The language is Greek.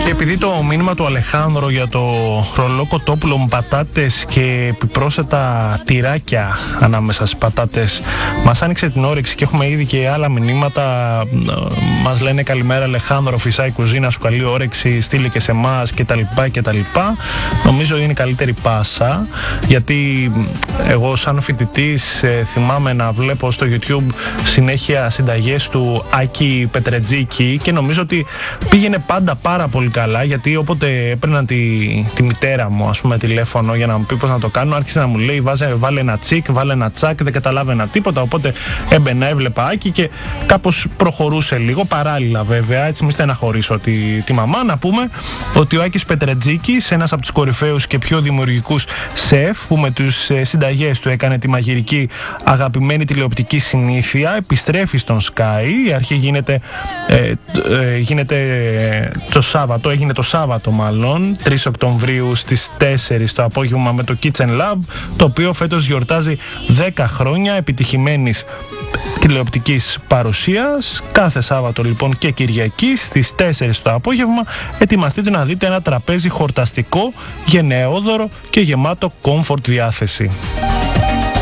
Και επειδή το μήνυμα του Αλεχάνδρου για το ρολό κοτόπουλο με πατάτες και επιπρόσθετα τυράκια ανάμεσα στις πατάτες μας άνοιξε την όρεξη και έχουμε ήδη και άλλα μηνύματα. Μας λένε καλημέρα Αλεχάνδρο, φυσά η κουζίνα σου, καλή όρεξη, στείλε και σε εμάς κτλ. Νομίζω είναι η καλύτερη πάσα, γιατί εγώ σαν φοιτητής θυμάμαι να βλέπω στο YouTube συνέχεια συνταγές του Άκη Πετρετζίκη και νομίζω ότι πήγαινε πάντα πάρα πολύ καλά, γιατί όποτε έπαιρνα τη μητέρα μου ας πούμε τηλέφωνο για να μου πει πώς να το κάνω, άρχισε να μου λέει βάλε ένα τσικ, βάλε ένα τσακ, δεν καταλάβαινα τίποτα, οπότε έμπαινα, έβλεπα Άκη και κάπως προχωρούσε λίγο παράλληλα βέβαια, έτσι μη στεναχωρήσω τη μαμά. Να πούμε ότι ο Άκης Πετρετζίκης, ένας από τους κορυφαίους και πιο δημιουργικούς σεφ που με τους συνταγές του έκανε τη μαγειρική αγαπημένη τηλεοπτική συνήθεια, επιστρέφει στον Sky. Η αρχή έγινε το Σάββατο μάλλον, 3 Οκτωβρίου στις 4 το απόγευμα με το Kitchen Lab, το οποίο φέτος γιορτάζει 10 χρόνια επιτυχημένης τηλεοπτικής παρουσίας. Κάθε Σάββατο λοιπόν και Κυριακή στις 4 το απόγευμα ετοιμαστείτε να δείτε ένα τραπέζι χορταστικό, γενναιόδωρο και γεμάτο comfort διάθεση.